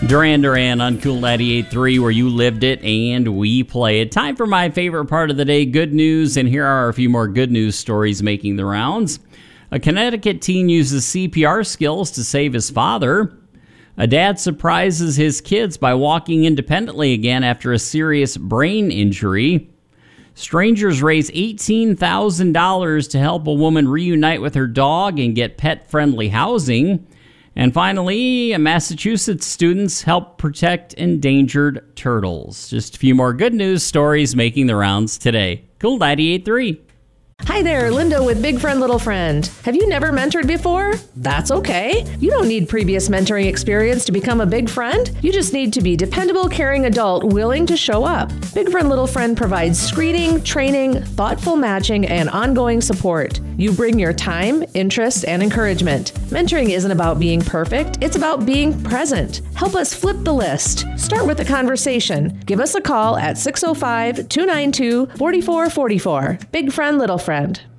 Duran Duran on Cool 98.3, where you lived it and we play it. Time for my favorite part of the day, good news, and here are a few more good news stories making the rounds. A Connecticut teen uses CPR skills to save his father. A dad surprises his kids by walking independently again after a serious brain injury. Strangers raise $18,000 to help a woman reunite with her dog and get pet-friendly housing. And finally, Massachusetts students help protect endangered turtles. Just a few more good news stories making the rounds today. Cool 98.3. Hi there, Linda with Big Friend Little Friend. Have you never mentored before? That's okay. You don't need previous mentoring experience to become a big friend. You just need to be a dependable, caring adult willing to show up. Big Friend Little Friend provides screening, training, thoughtful matching, and ongoing support. You bring your time, interest, and encouragement. Mentoring isn't about being perfect, it's about being present. Help us flip the list. Start with a conversation. Give us a call at 605-292-4444. Big Friend Little Friend.